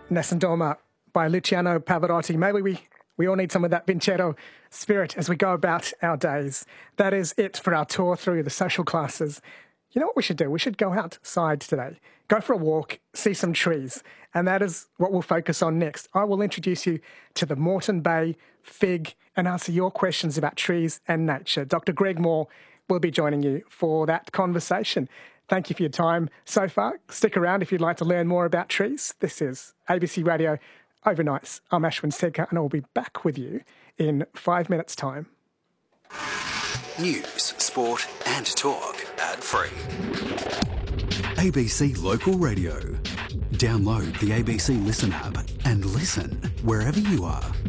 Nessun Dorma by Luciano Pavarotti. Maybe we all need some of that Vincero spirit as we go about our days. That is it for our tour through the social classes. You know what we should do? We should go outside today, go for a walk, see some trees, and that is what we'll focus on next. I will introduce you to the Moreton Bay Fig and answer your questions about trees and nature. Dr. Greg Moore will be joining you for that conversation. Thank you for your time so far. Stick around if you'd like to learn more about trees. This is ABC Radio Overnights. I'm Ashwin Sedkar, and I'll be back with you in 5 minutes' time. News, sport and talk ad-free. ABC Local Radio. Download the ABC Listen app and listen wherever you are.